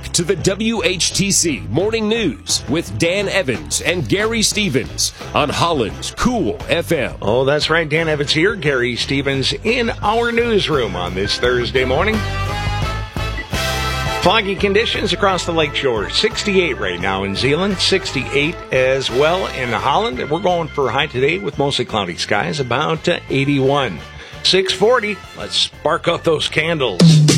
back to the WHTC Morning News with Dan Evans and Gary Stevens on Holland's Cool FM. Oh, that's right. Dan Evans here, Gary Stevens in our newsroom on this Thursday morning. Foggy conditions across the lakeshore. 68 right now in Zeeland, 68 as well in Holland. We're going for a high today with mostly cloudy skies, about 81. 6:40. Let's spark up those candles.